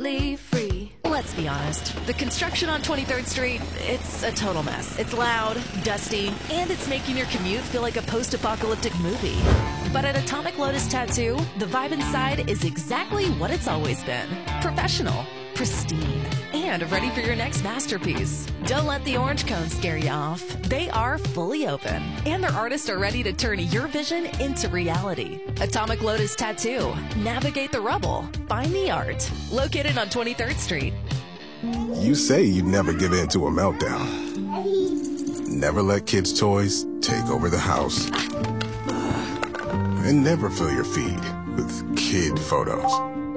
completely free. Let's be honest, the construction on 23rd Street, it's a total mess. It's loud, dusty, and it's making your commute feel like a post-apocalyptic movie. But at Atomic Lotus Tattoo, the vibe inside is exactly what it's always been. Professional, pristine, and ready for your next masterpiece. Don't let the orange cones scare you off. They are fully open, and their artists are ready to turn your vision into reality. Atomic Lotus Tattoo. Navigate the rubble. Find the art. Located on 23rd Street. You say you'd never give in to a meltdown. Never let kids' toys take over the house. And never fill your feed with kid photos.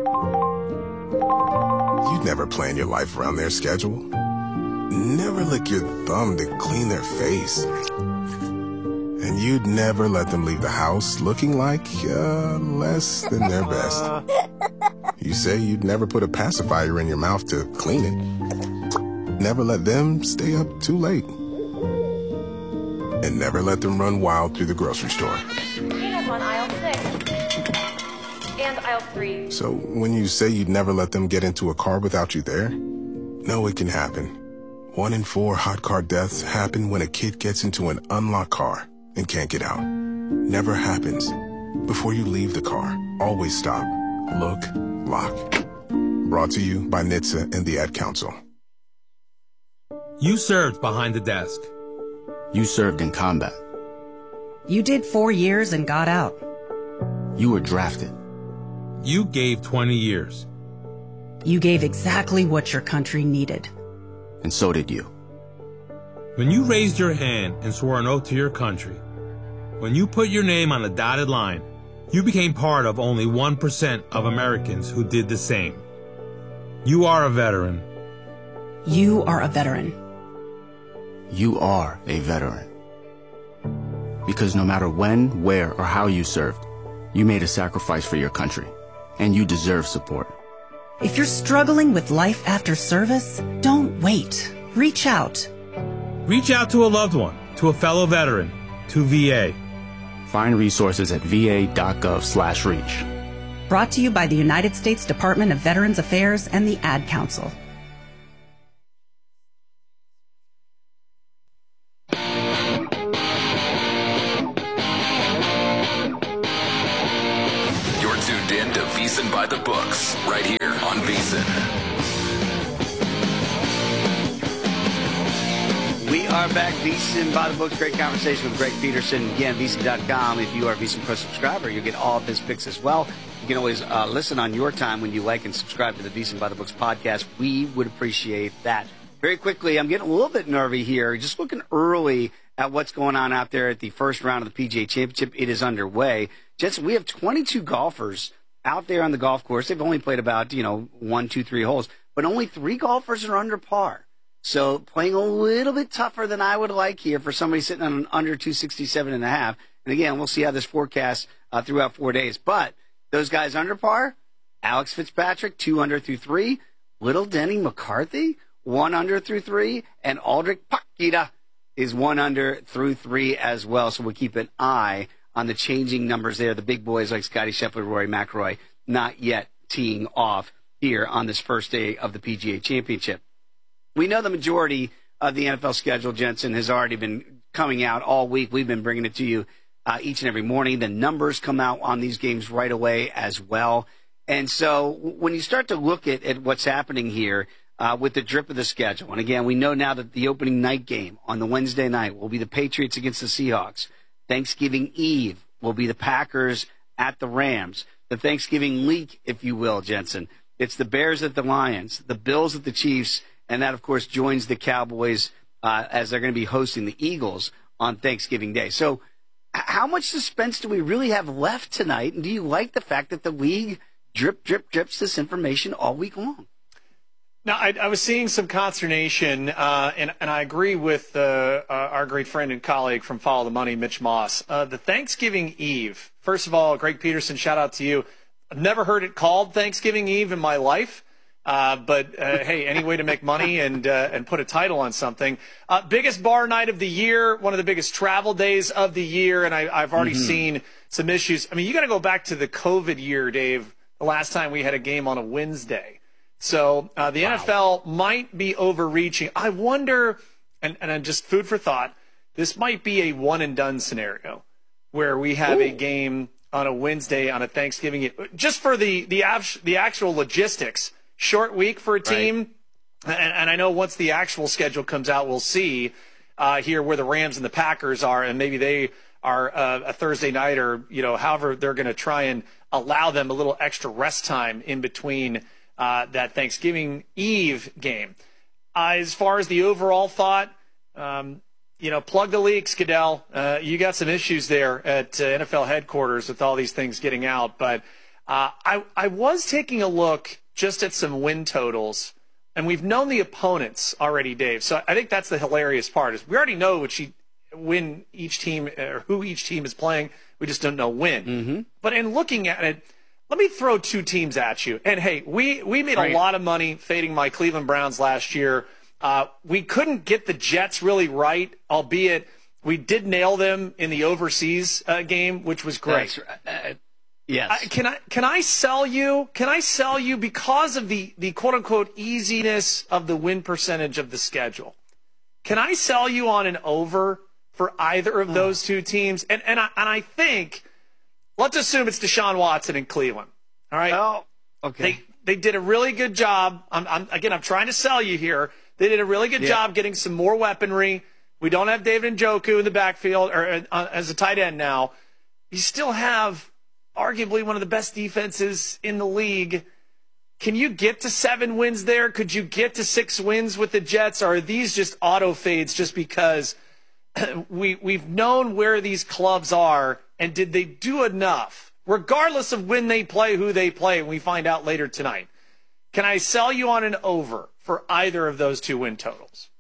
You'd never plan your life around their schedule. Never lick your thumb to clean their face. And you'd never let them leave the house looking like less than their best. You say you'd never put a pacifier in your mouth to clean it. Never let them stay up too late. And never let them run wild through the grocery store. Peanuts on aisle 6 and aisle 3. So when you say you'd never let them get into a car without you there, no, it can happen. 1 in 4 hot car deaths happen when a kid gets into an unlocked car and can't get out. Never happens. Before you leave the car, always stop, look, lock. Brought to you by NHTSA and the Ad Council. You served behind the desk. You served in combat. You did 4 years and got out. You were drafted. You gave 20 years. You gave exactly what your country needed. And so did you. When you raised your hand and swore an oath to your country, when you put your name on a dotted line, you became part of only 1% of Americans who did the same. You are a veteran. You are a veteran. You are a veteran. Because no matter when, where, or how you served, you made a sacrifice for your country, and you deserve support. If you're struggling with life after service, don't wait. Reach out. Reach out to a loved one, to a fellow veteran, to VA. Find resources at va.gov/reach. Brought to you by the United States Department of Veterans Affairs and the Ad Council. You're tuned in to VSiN by the Books, right here on VSiN. We are back, VSiN by the Books. Great conversation with Greg Peterson. Again, VSiN.com. If you are a VSiN Pro subscriber, you get all of his picks as well. You can always listen on your time when you like and subscribe to the VSiN by the Books podcast. We would appreciate that. Very quickly, I'm getting a little bit nervy here. Just looking early at what's going on out there at the first round of the PGA Championship. It is underway. Jensen, we have 22 golfers out there on the golf course. They've only played about, 1, 2, 3 holes, but only 3 golfers are under par. So playing a little bit tougher than I would like here for somebody sitting on an under 267.5. And again, we'll see how this forecasts throughout 4 days. But those guys under par, Alex Fitzpatrick, 2 under through 3. Little Denny McCarthy, 1 under through 3. And Aldrich Pakita is 1 under through 3 as well. So we'll keep an eye on the changing numbers there. The big boys like Scottie Scheffler, Rory McIlroy, not yet teeing off here on this first day of the PGA Championship. We know the majority of the NFL schedule, Jensen, has already been coming out all week. We've been bringing it to you each and every morning. The numbers come out on these games right away as well. And so when you start to look at what's happening here with the drip of the schedule, and again, we know now that the opening night game on the Wednesday night will be the Patriots against the Seahawks. Thanksgiving Eve will be the Packers at the Rams. The Thanksgiving leak, if you will, Jensen. It's the Bears at the Lions, the Bills at the Chiefs, and that, of course, joins the Cowboys as they're going to be hosting the Eagles on Thanksgiving Day. So how much suspense do we really have left tonight? And do you like the fact that the league drips this information all week long? Now, I was seeing some consternation, and I agree with our great friend and colleague from Follow the Money, Mitch Moss. The Thanksgiving Eve, first of all, Greg Peterson, shout out to you. I've never heard it called Thanksgiving Eve in my life. But hey, any way to make money and put a title on something. Biggest bar night of the year, one of the biggest travel days of the year, and I've already seen some issues. I mean, you got to go back to the COVID year, Dave, the last time we had a game on a Wednesday. So the NFL might be overreaching. I wonder, and just food for thought, this might be a one-and-done scenario where we have a game on a Wednesday on a Thanksgiving, just for the actual logistics. Short week for a team, and I know once the actual schedule comes out, we'll see here where the Rams and the Packers are, and maybe they are a Thursday night, or however they're going to try and allow them a little extra rest time in between that Thanksgiving Eve game. As far as the overall thought, plug the leaks, Goodell. You got some issues there at NFL headquarters with all these things getting out, but I was taking a look just at some win totals, and we've known the opponents already, Dave. So I think that's the hilarious part, is we already know when each team, or who each team is playing. We just don't know when. Mm-hmm. But in looking at it, let me throw two teams at you. And hey, we made a lot of money fading my Cleveland Browns last year. We couldn't get the Jets really right, albeit we did nail them in the overseas game, which was great. Yes. Can I sell you? Can I sell you because of the quote unquote easiness of the win percentage of the schedule? Can I sell you on an over for either of those two teams? And I think, let's assume it's Deshaun Watson in Cleveland. All right. Oh, okay. They did a really good job. I'm trying to sell you here. They did a really good job getting some more weaponry. We don't have David Njoku in the backfield or as a tight end now. You still have arguably one of the best defenses in the league. Can you get to 7 wins there? Could you get to 6 wins with the Jets? Or are these just auto fades just because we've known where these clubs are, and did they do enough, regardless of when they play, who they play, and we find out later tonight? Can I sell you on an over for either of those two win totals?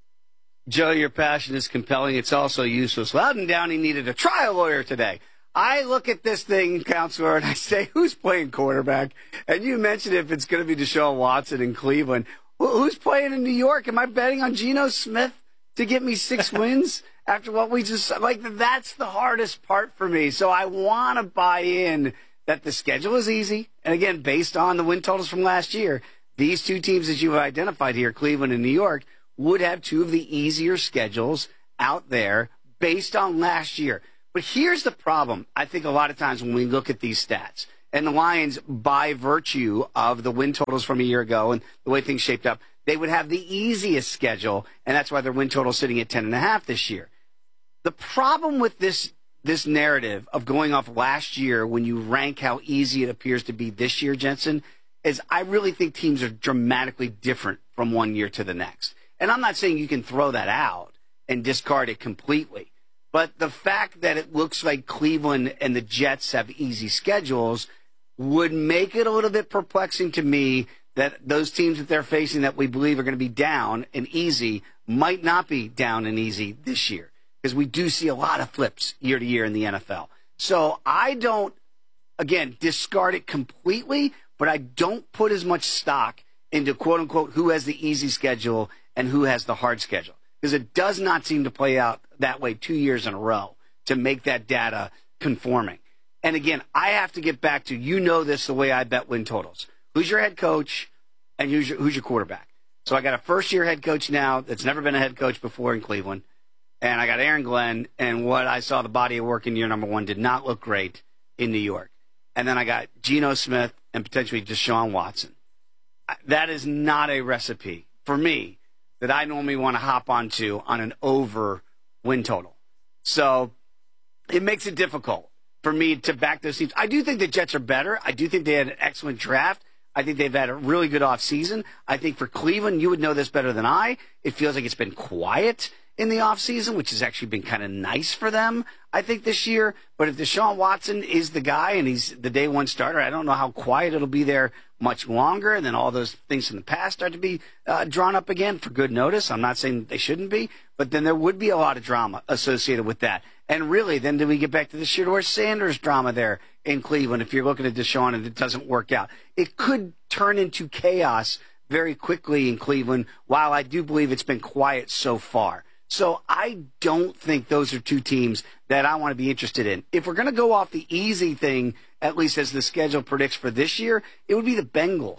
Joe, your passion is compelling. It's also useless. Loudon Downey needed a trial lawyer today. I look at this thing, Counselor, and I say, who's playing quarterback? And you mentioned if it's going to be Deshaun Watson in Cleveland. Who's playing in New York? Am I betting on Geno Smith to get me 6 wins after what we just – that's the hardest part for me. So I want to buy in that the schedule is easy. And, again, based on the win totals from last year, these two teams that you've identified here, Cleveland and New York, would have two of the easier schedules out there based on last year. But here's the problem, I think, a lot of times when we look at these stats, and the Lions, by virtue of the win totals from a year ago and the way things shaped up, they would have the easiest schedule, and that's why their win total is sitting at 10.5 this year. The problem with this narrative of going off last year when you rank how easy it appears to be this year, Jensen, is I really think teams are dramatically different from one year to the next. And I'm not saying you can throw that out and discard it completely. But the fact that it looks like Cleveland and the Jets have easy schedules would make it a little bit perplexing to me that those teams that they're facing that we believe are going to be down and easy might not be down and easy this year, because we do see a lot of flips year to year in the NFL. So I don't, again, discard it completely, but I don't put as much stock into quote-unquote who has the easy schedule and who has the hard schedule, because it does not seem to play out that way 2 years in a row to make that data conforming. And again, I have to get back to, this the way I bet win totals. Who's your head coach and who's your quarterback? So I got a first-year head coach now that's never been a head coach before in Cleveland. And I got Aaron Glenn, and what I saw the body of work in year number 1 did not look great in New York. And then I got Geno Smith and potentially Deshaun Watson. That is not a recipe for me that I normally want to hop onto on an over win total. So it makes it difficult for me to back those teams. I do think the Jets are better. I do think they had an excellent draft. I think they've had a really good offseason. I think for Cleveland, you would know this better than I, it feels like it's been quiet in the offseason, which has actually been kind of nice for them, I think, this year. But if Deshaun Watson is the guy and he's the day one starter, I don't know how quiet it'll be there much longer. And then all those things from the past start to be drawn up again for good notice. I'm not saying that they shouldn't be, but then there would be a lot of drama associated with that. And really, then do we get back to the Shedeur Sanders drama there in Cleveland if you're looking at Deshaun and it doesn't work out? It could turn into chaos very quickly in Cleveland, while I do believe it's been quiet so far. So I don't think those are two teams that I want to be interested in. If we're going to go off the easy thing, at least as the schedule predicts for this year, it would be the Bengals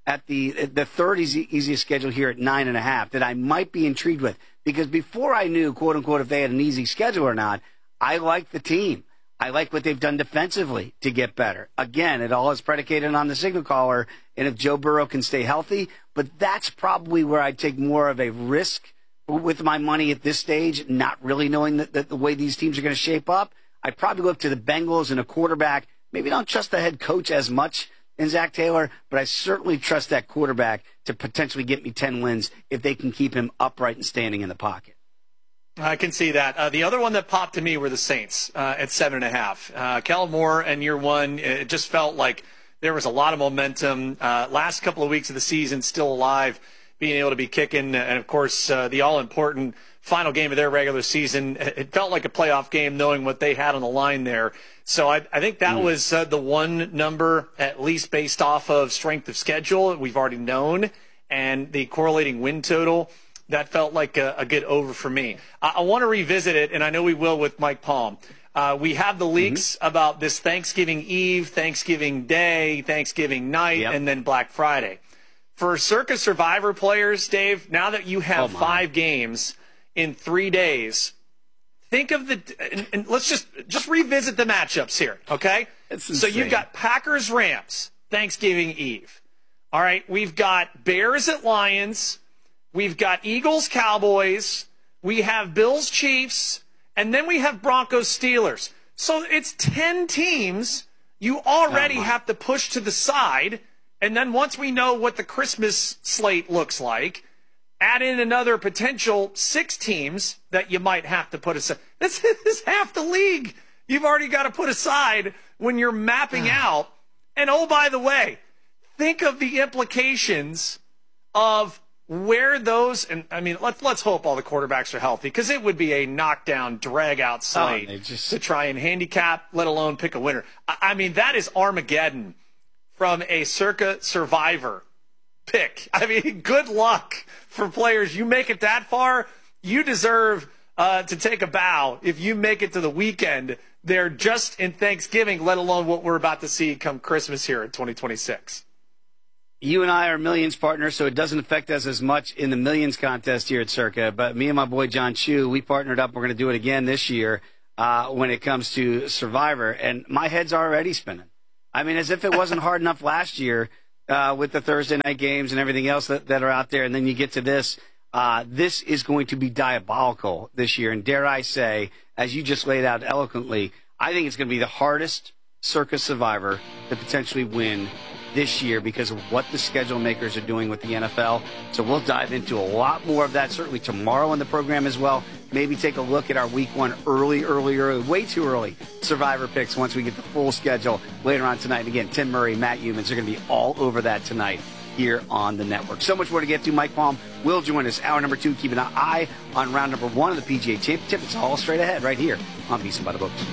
at the third easiest schedule here at 9.5 that I might be intrigued with. Because before I knew, quote unquote, if they had an easy schedule or not, I like the team. I like what they've done defensively to get better. Again, it all is predicated on the signal caller and if Joe Burrow can stay healthy. But that's probably where I'd take more of a risk with my money at this stage, not really knowing the way these teams are going to shape up. I'd probably look to the Bengals and a quarterback. Maybe don't trust the head coach as much in Zach Taylor, but I certainly trust that quarterback to potentially get me 10 wins if they can keep him upright and standing in the pocket. I can see that. The other one that popped to me were the Saints at 7.5. Kellen Moore in year one, it just felt like there was a lot of momentum. Last couple of weeks of the season, still alive, being able to be kicking. And, of course, the all-important final game of their regular season. It felt like a playoff game knowing what they had on the line there. So I think that was the one number, at least based off of strength of schedule, we've already known, and the correlating win total. That felt like a good over for me. I want to revisit it, and I know we will with Mike Palm. We have the leaks about this Thanksgiving Eve, Thanksgiving Day, Thanksgiving night, and then Black Friday. For Circa Survivor players, Dave, now that you have 5 games in 3 days, think of and let's just revisit the matchups here, okay? So you've got Packers-Rams, Thanksgiving Eve. All right, we've got Bears at Lions. We've got Eagles-Cowboys. We have Bills-Chiefs. And then we have Broncos-Steelers. So it's 10 teams you already have to push to the side. And then once we know what the Christmas slate looks like, add in another potential 6 teams that you might have to put aside. This is half the league you've already got to put aside when you're mapping out. And, oh, by the way, think of the implications of where those, and I mean, let's hope all the quarterbacks are healthy, because it would be a knockdown, drag-out slate to try and handicap, let alone pick a winner. I mean, that is Armageddon from a Circa Survivor pick. I mean, good luck for players. You make it that far, you deserve to take a bow if you make it to the weekend. They're just in Thanksgiving, let alone what we're about to see come Christmas here in 2026. You and I are Millions partners, so it doesn't affect us as much in the Millions contest here at Circa. But me and my boy John Chu, we partnered up. We're going to do it again this year when it comes to Survivor. And my head's already spinning. I mean, as if it wasn't hard enough last year with the Thursday night games and everything else that are out there. And then you get to this. This is going to be diabolical this year. And dare I say, as you just laid out eloquently, I think it's going to be the hardest Circa Survivor to potentially win this year because of what the schedule makers are doing with the NFL. So we'll dive into a lot more of that certainly tomorrow in the program as well. Maybe take a look at our week 1 early, way too early Survivor picks once we get the full schedule later on tonight. And again, Tim Murray, Matt Humans are going to be all over that tonight here on the network. So much more to get to. Mike Palm will join us hour number 2, keeping an eye on round number 1 of the PGA Championship. It's all straight ahead right here on VSiN by the Books.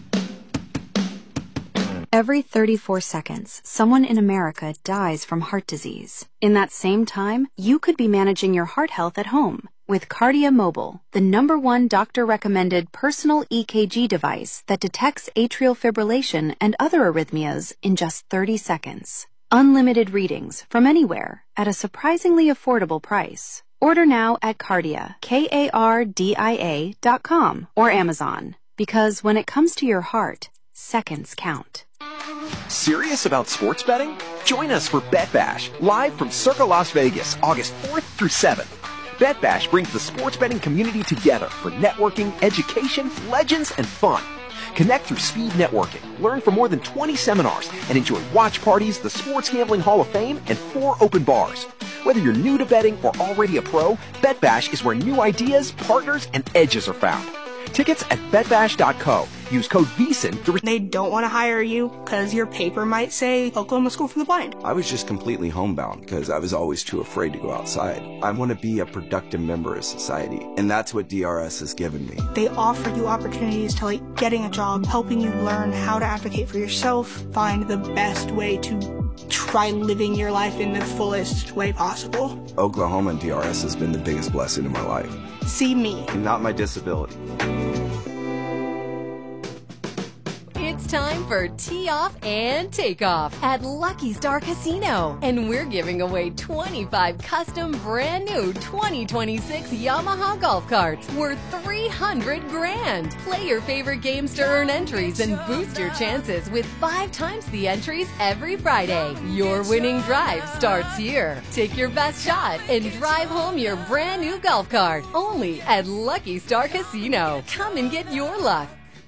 Every 34 seconds, someone in America dies from heart disease. In that same time, you could be managing your heart health at home with Kardia Mobile, the #1 doctor-recommended personal EKG device that detects atrial fibrillation and other arrhythmias in just 30 seconds. Unlimited readings from anywhere at a surprisingly affordable price. Order now at Kardia, KARDIA.com or Amazon. Because when it comes to your heart, seconds count. Serious about sports betting? Join us for Bet Bash, live from Circa Las Vegas, August 4th through 7th. Bet Bash brings the sports betting community together for networking, education, legends, and fun. Connect through speed networking, learn from more than 20 seminars, and enjoy watch parties, the Sports Gambling Hall of Fame, and 4 open bars. Whether you're new to betting or already a pro, Bet Bash is where new ideas, partners, and edges are found. Tickets at betbash.co. Use code VSiN to... They don't want to hire you because your paper might say Oklahoma School for the Blind. I was just completely homebound because I was always too afraid to go outside. I want to be a productive member of society, and that's what DRS has given me. They offer you opportunities to, like, getting a job, helping you learn how to advocate for yourself, find the best way to try living your life in the fullest way possible. Oklahoma and DRS has been the biggest blessing in my life. See me. Not my disability. It's time for tee off and take off at Lucky Star Casino. And we're giving away 25 custom brand new 2026 Yamaha golf carts worth $300,000. Play your favorite games to earn entries and boost your chances with 5 times the entries every Friday. Your winning drive starts here. Take your best shot and drive home your brand new golf cart only at Lucky Star Casino. Come and get your luck.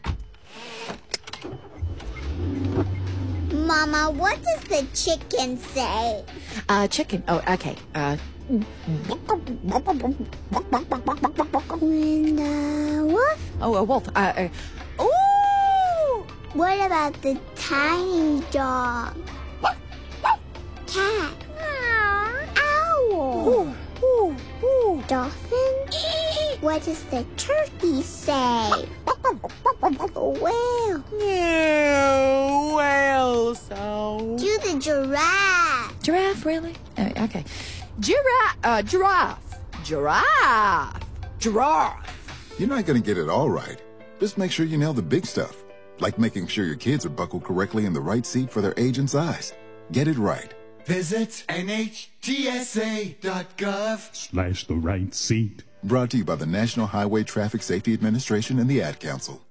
Mama, what does the chicken say? Chicken. Oh, okay. When wolf? Oh, a wolf. Ooh! What about the tiny dog? Cat? Owl? Dolphin? What does the turkey say? Whale? Yeah, whale sound. Do the giraffe. Giraffe, really? Okay. Giraffe. You're not going to get it all right. Just make sure you nail the big stuff, like making sure your kids are buckled correctly in the right seat for their age and size. Get it right. Visit NHTSA.gov/the right seat. Brought to you by the National Highway Traffic Safety Administration and the Ad Council.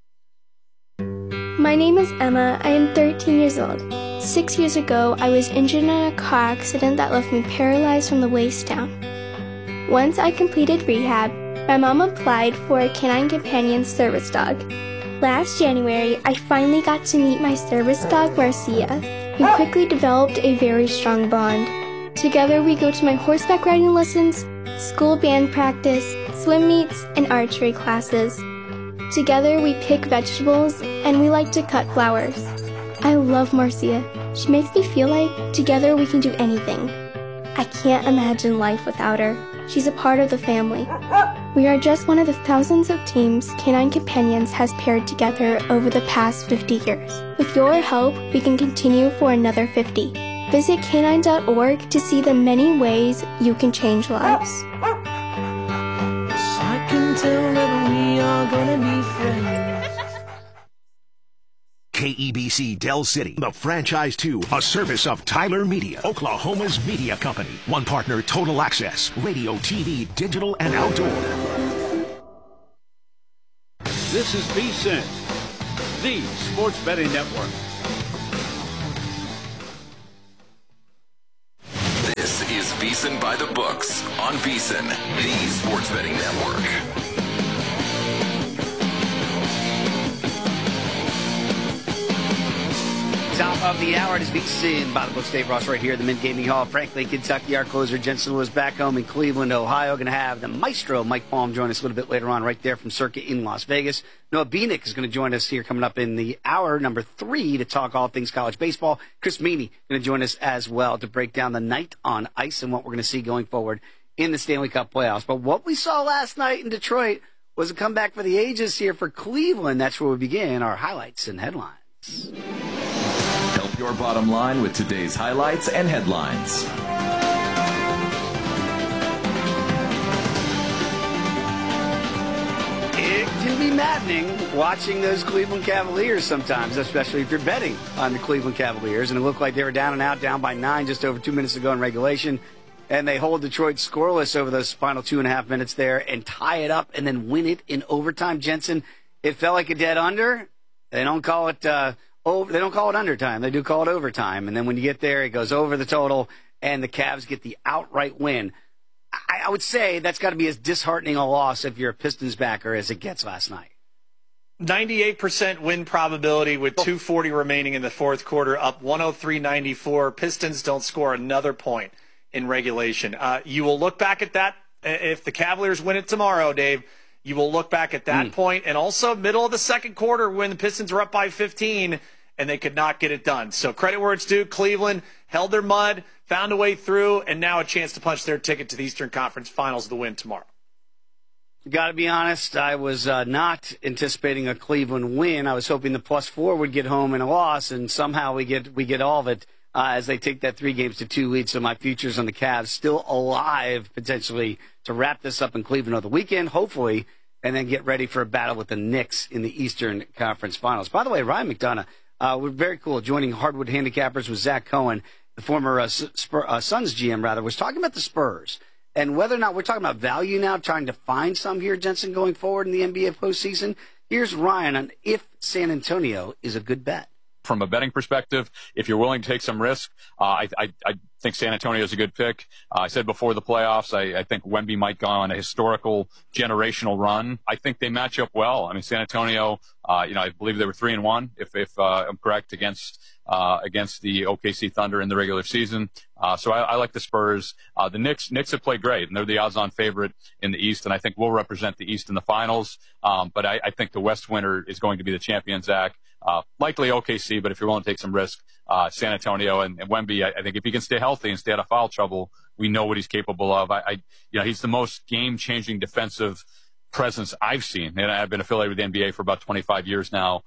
My name is Emma. I am 13 years old. 6 years ago, I was injured in a car accident that left me paralyzed from the waist down. Once I completed rehab, my mom applied for a Canine Companion service dog. Last January, I finally got to meet my service dog, Marcia. We quickly developed a very strong bond. Together, we go to my horseback riding lessons, school band practice, swim meets, and archery classes. Together, we pick vegetables, and we like to cut flowers. I love Marcia. She makes me feel like together we can do anything. I can't imagine life without her. She's a part of the family. We are just one of the thousands of teams Canine Companions has paired together over the past 50 years. With your help, we can continue for another 50. Visit canine.org to see the many ways you can change lives. I can tell that we are gonna be friends. KEBC Del City, the franchise 2, a service of Tyler Media, Oklahoma's media company. One partner, Total Access, radio, TV, digital, and outdoor. This is VSiN, the sports betting network. This is VSiN by the Books on VSiN, the sports betting network. Top of the hour, it is VSiN by the Books. Dave Ross right here at the Mint Gaming Hall, Franklin, Kentucky. Our closer, Jensen Lewis, back home in Cleveland, Ohio. Going to have the maestro, Mike Palm, join us a little bit later on right there from Circa in Las Vegas. Noah Beanick is going to join us here coming up in the hour number 3 to talk all things college baseball. Chris Meany going to join us as well to break down the night on ice and what we're going to see going forward in the Stanley Cup playoffs. But what we saw last night in Detroit was a comeback for the ages here for Cleveland. That's where we begin our highlights and headlines. Help your bottom line with today's highlights and headlines. It can be maddening watching those Cleveland Cavaliers sometimes, especially if you're betting on the Cleveland Cavaliers. And it looked like they were down and out, down by 9 just over 2 minutes to go in regulation. And they hold Detroit scoreless over those final 2.5 minutes there and tie it up and then win it in overtime. Jensen, it felt like a dead under. They don't call it they don't call it undertime. They do call it overtime. And then when you get there, it goes over the total, and the Cavs get the outright win. I would say that's got to be as disheartening a loss if you're a Pistons backer as it gets last night. 98% win probability with 2:40 remaining in the fourth quarter, up 103-94. Pistons don't score another point in regulation. You will look back at that if the Cavaliers win it tomorrow, Dave. You will look back at that point, and also middle of the second quarter when the Pistons were up by 15 and they could not get it done. So credit where it's due. Cleveland held their mud, found a way through, and now a chance to punch their ticket to the Eastern Conference Finals to win tomorrow. Got to be honest, I was not anticipating a Cleveland win. I was hoping the +4 would get home in a loss, and somehow we get all of it as they take that 3-2 lead. So my futures on the Cavs still alive potentially to wrap this up in Cleveland over the weekend, hopefully, and then get ready for a battle with the Knicks in the Eastern Conference Finals. By the way, Ryan McDonough, we're very cool, joining Hardwood Handicappers with Zach Cohen, the former Suns GM, was talking about the Spurs and whether or not we're talking about value now, trying to find some here, Jensen, going forward in the NBA postseason. Here's Ryan on if San Antonio is a good bet. From a betting perspective, if you're willing to take some risk, I think San Antonio is a good pick. I said before the playoffs, I think Wemby might go on a historical generational run. I think they match up well. I mean, San Antonio, I believe they were 3-1, if I'm correct, against the OKC Thunder in the regular season. So I like the Spurs. The Knicks have played great, and they're the odds-on favorite in the East, and I think we'll represent the East in the finals. But I think the West winner is going to be the champion, Zach. Likely OKC, but if you're willing to take some risk, San Antonio and Wemby, I think if he can stay healthy and stay out of foul trouble, we know what he's capable of. He's the most game-changing defensive presence I've seen, and I've been affiliated with the NBA for about 25 years now.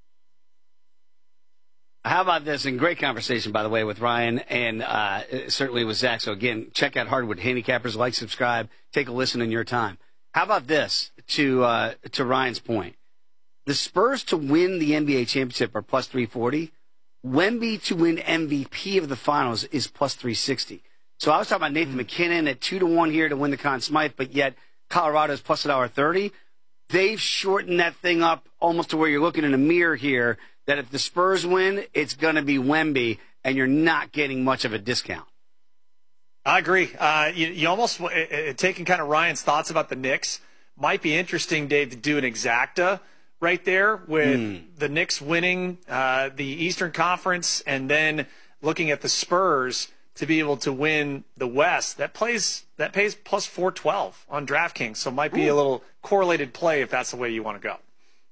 How about this? And great conversation, by the way, with Ryan and certainly with Zach. So, again, check out Hardwood Handicappers. Like, subscribe. Take a listen in your time. How about this, to Ryan's point? The Spurs to win the NBA championship are plus 340. Wemby to win MVP of the finals is plus 360. So I was talking about Nathan McKinnon at 2-1 here to win the Conn Smythe, but yet Colorado's plus $1.30. They've shortened that thing up almost to where you're looking in a mirror here, that if the Spurs win, it's going to be Wemby, and you're not getting much of a discount. I agree. You almost, taking kind of Ryan's thoughts about the Knicks, might be interesting, Dave, to do an exacta right there with the Knicks winning the Eastern Conference and then looking at the Spurs to be able to win the West. That pays plus 412 on DraftKings, so it might be a little correlated play if that's the way you want to go.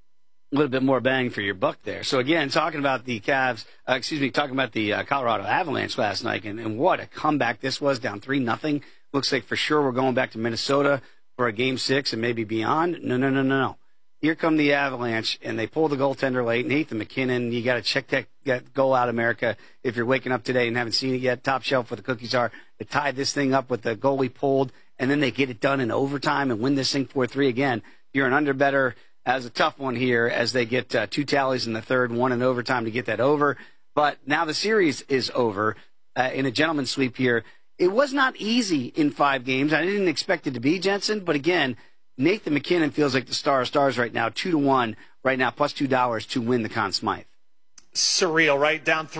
A little bit more bang for your buck there. So, again, talking about the talking about the Colorado Avalanche last night, and what a comeback this was, down 3-0. Looks like for sure we're going back to Minnesota for a Game 6 and maybe beyond. No. Here come the Avalanche, and they pull the goaltender late. Nathan McKinnon, you got to check that goal out, America. If you're waking up today and haven't seen it yet, top shelf where the cookies are. They tied this thing up with the goalie pulled, and then they get it done in overtime and win this thing 4-3 again. You're an underbetter. As a tough one here as they get 2 tallies in the third, 1 in overtime to get that over. But now the series is over in a gentleman's sweep here. It was not easy in 5 games. I didn't expect it to be, Jensen. But, again, Nathan McKinnon feels like the star of stars right now, 2-1 right now, plus $2 to win the Conn Smythe. Surreal, right? Down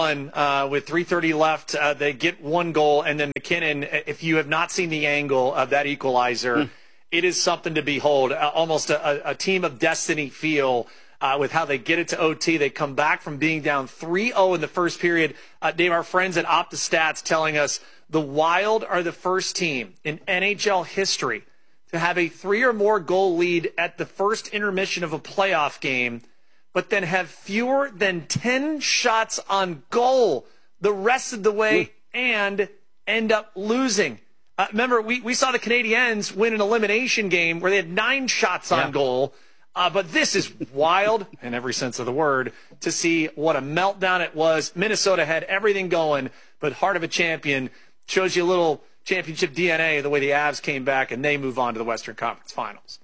3-1 with 3:30 left. They get 1 goal, and then McKinnon, if you have not seen the angle of that equalizer, it is something to behold. Almost a team of destiny feel with how they get it to OT. They come back from being down 3-0 in the first period. Dave, our friends at OptaStats telling us the Wild are the first team in NHL history to have a 3 or more goal lead at the first intermission of a playoff game, but then have fewer than 10 shots on goal the rest of the way and end up losing. Remember, we saw the Canadiens win an elimination game where they had 9 shots on goal. But this is wild, in every sense of the word, to see what a meltdown it was. Minnesota had everything going, but heart of a champion shows you a little championship DNA, the way the Avs came back and they move on to the Western Conference Finals.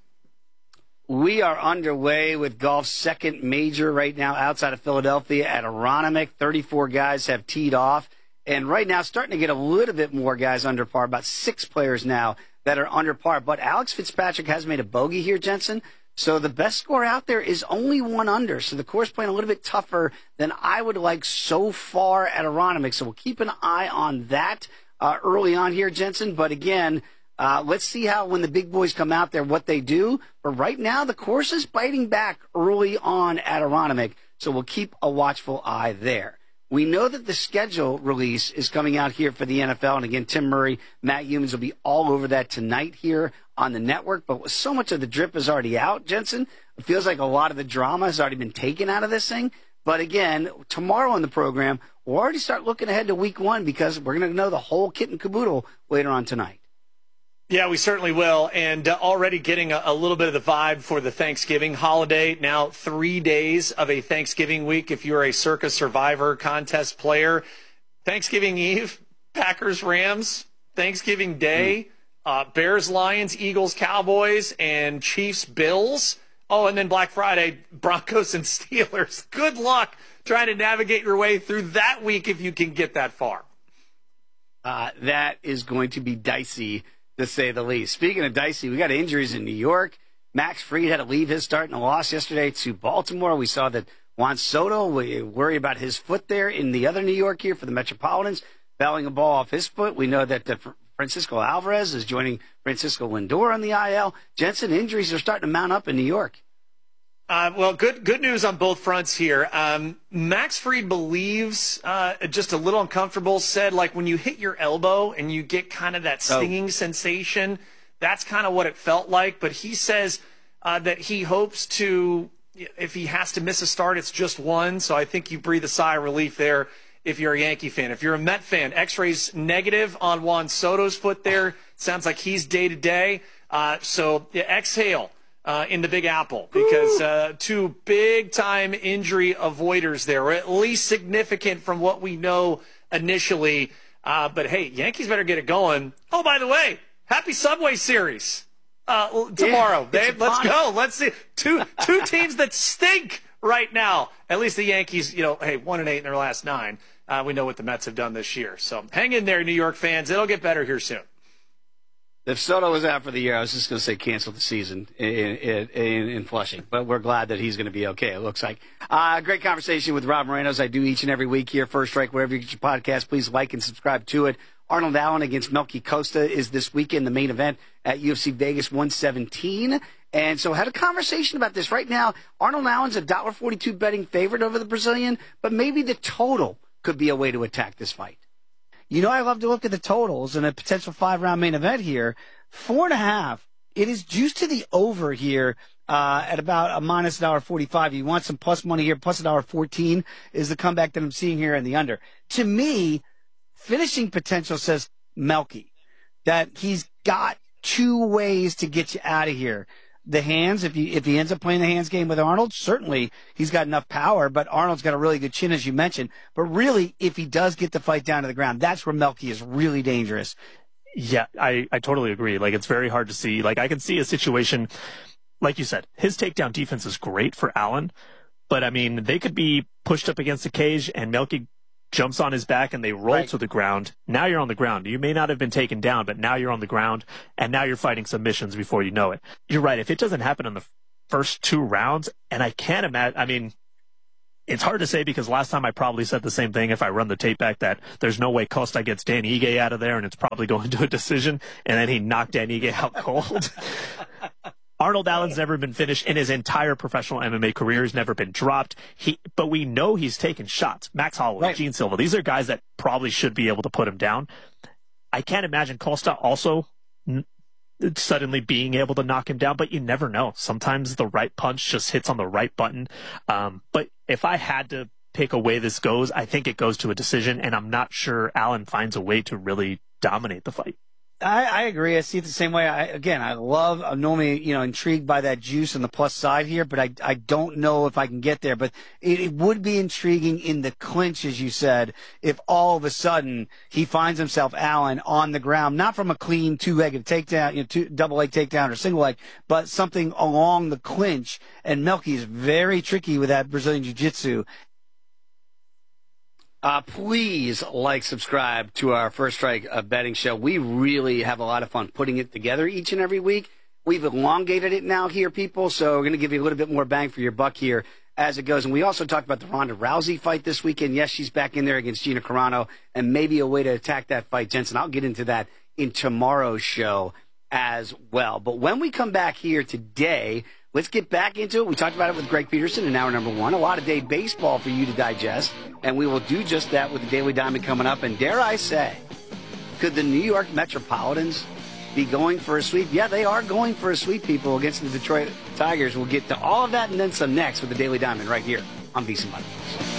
We are underway with golf's second major right now outside of Philadelphia at Aronimink. 34 guys have teed off. And right now, starting to get a little bit more guys under par, about 6 players now that are under par. But Alex Fitzpatrick has made a bogey here, Jensen. So the best score out there is only 1 under. So the course playing a little bit tougher than I would like so far at Aronimink. So we'll keep an eye on that early on here, Jensen. But again, let's see how when the big boys come out there, what they do. But right now, the course is biting back early on at Aronimink. So we'll keep a watchful eye there. We know that the schedule release is coming out here for the NFL. And again, Tim Murray, Matt Humans will be all over that tonight here on the network. But so much of the drip is already out, Jensen. It feels like a lot of the drama has already been taken out of this thing. But again, tomorrow on the program, we'll already start looking ahead to week 1 because we're going to know the whole kit and caboodle later on tonight. Yeah, we certainly will. And already getting a little bit of the vibe for the Thanksgiving holiday. Now 3 days of a Thanksgiving week if you're a Circa Survivor contest player. Thanksgiving Eve, Packers, Rams, Thanksgiving Day, Bears, Lions, Eagles, Cowboys, and Chiefs, Bills. Oh, and then Black Friday, Broncos and Steelers. Good luck trying to navigate your way through that week if you can get that far. That is going to be dicey, to say the least. Speaking of dicey, we got injuries in New York. Max Fried had to leave his start in a loss yesterday to Baltimore. We saw that Juan Soto, we worry about his foot there in the other New York here for the Metropolitans, fouling a ball off his foot. We know that Francisco Alvarez is joining Francisco Lindor on the IL. Jensen, injuries are starting to mount up in New York. Well, good news on both fronts here. Max Fried believes, just a little uncomfortable, said like when you hit your elbow and you get kind of that stinging sensation, that's kind of what it felt like. But he says that he hopes to, if he has to miss a start, it's just one. So I think you breathe a sigh of relief there if you're a Yankee fan. If you're a Met fan, X-rays negative on Juan Soto's foot there. Sounds like he's day-to-day. So exhale. In the Big Apple, because two big-time injury avoiders there, or at least significant from what we know initially. But, hey, Yankees better get it going. Oh, by the way, happy Subway Series tomorrow, Dave. Let's go. Let's see. Two teams that stink right now. At least the Yankees, hey, 1-8 in their last 9. We know what the Mets have done this year. So hang in there, New York fans. It'll get better here soon. If Soto was out for the year, I was just going to say cancel the season in Flushing. But we're glad that he's going to be okay, it looks like. Great conversation with Rob Moreno, as I do each and every week here. First Strike, wherever you get your podcast, please like and subscribe to it. Arnold Allen against Melky Costa is this weekend, the main event at UFC Vegas 117. And so had a conversation about this. Right now, Arnold Allen's a $1.42 betting favorite over the Brazilian, but maybe the total could be a way to attack this fight. I love to look at the totals in a potential 5-round main event here. 4.5. It is juiced to the over here at about a minus $1.45. You want some plus money here. Plus $1.14 is the comeback that I'm seeing here in the under. To me, finishing potential says Melky, that he's got 2 ways to get you out of here. The hands, if he ends up playing the hands game with Arnold, certainly he's got enough power, but Arnold's got a really good chin, as you mentioned. But really, if he does get the fight down to the ground, that's where Melky is really dangerous. Yeah, I totally agree. Like, it's very hard to see. Like, I can see a situation, like you said, his takedown defense is great for Allen, but, I mean, they could be pushed up against the cage and Melky jumps on his back and they roll to the ground. Now you're on the ground. You may not have been taken down, but now you're on the ground, and now you're fighting submissions before you know it. You're right. If it doesn't happen in the first 2 rounds, and I can't imagine, I mean, it's hard to say because last time I probably said the same thing if I run the tape back, that there's no way Costa gets Dan Ige out of there and it's probably going to a decision, and then he knocked Dan Ige out cold. Arnold Allen's never been finished in his entire professional MMA career. He's never been dropped. But we know he's taken shots. Max Holloway, Gene Silva, these are guys that probably should be able to put him down. I can't imagine Costa also suddenly being able to knock him down, but you never know. Sometimes the right punch just hits on the right button. But if I had to pick a way this goes, I think it goes to a decision, and I'm not sure Allen finds a way to really dominate the fight. I agree. I see it the same way. I'm normally, intrigued by that juice on the plus side here, but I don't know if I can get there. But it would be intriguing in the clinch, as you said, if all of a sudden he finds himself, Allen, on the ground, not from a clean 2-legged takedown, double leg takedown or single leg, but something along the clinch. And Melky is very tricky with that Brazilian jiu-jitsu. Please subscribe to our First Strike betting show. We really have a lot of fun putting it together each and every week. We've elongated it now here, people, so we're going to give you a little bit more bang for your buck here as it goes. And we also talked about the Ronda Rousey fight this weekend. Yes, she's back in there against Gina Carano, and maybe a way to attack that fight. Jensen, I'll get into that in tomorrow's show as well. But when we come back here today, let's get back into it. We talked about it with Greg Peterson in hour number 1. A lot of day baseball for you to digest, and we will do just that with the Daily Diamond coming up. And dare I say, could the New York Metropolitans be going for a sweep? Yeah, they are going for a sweep, people, against the Detroit Tigers. We'll get to all of that and then some next with the Daily Diamond right here on VSiN by the Books.